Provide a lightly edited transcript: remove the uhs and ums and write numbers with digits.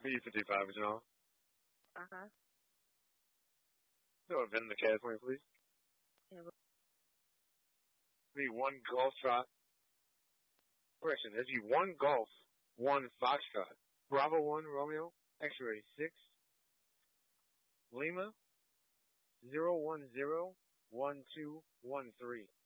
B55, John. Uh-huh. So, VIN the CAD for me, please. Yeah, V1 Golf Trot. Correction, that'd be 1 Golf, 1 Foxtrot. Bravo 1 Romeo, X-ray 6, Lima, 0101213.